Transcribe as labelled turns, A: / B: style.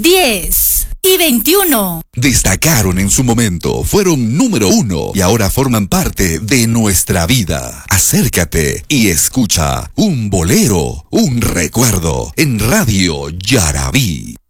A: 10 y 21.
B: Destacaron en su momento, fueron número 1 y ahora forman parte de nuestra vida. Acércate y escucha un bolero, un recuerdo en Radio Yarabí.